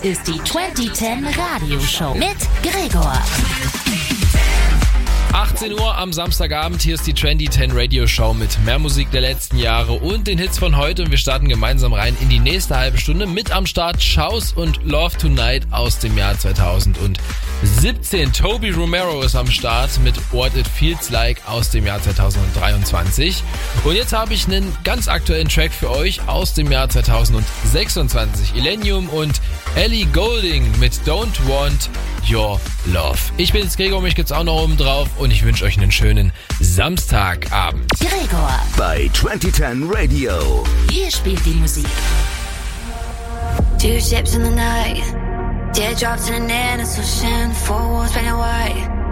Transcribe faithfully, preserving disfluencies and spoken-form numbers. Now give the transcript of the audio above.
ist die zwanzig zehn Radioshow mit Gregor. achtzehn Uhr am Samstagabend, hier ist die zwanzig zehn Radio Show mit mehr Musik der letzten Jahre und den Hits von heute und wir starten gemeinsam rein in die nächste halbe Stunde. Mit am Start Shouse und Love Tonight aus dem Jahr zweitausendsiebzehn. Toby Romero ist am Start mit What It Feels Like aus dem Jahr zweitausenddreiundzwanzig. Und jetzt habe ich einen ganz aktuellen Track für euch aus dem Jahr zweitausendsechsundzwanzig. Illenium und Ellie Goulding mit Don't Want Your Love. Ich bin jetzt Gregor, mich gibt's auch noch oben drauf und ich wünsche euch einen schönen Samstagabend. Gregor bei zwanzig zehn Radio. Hier spielt die Musik. Two ships in the night, teardrops in an innocent ocean, four walls painted white.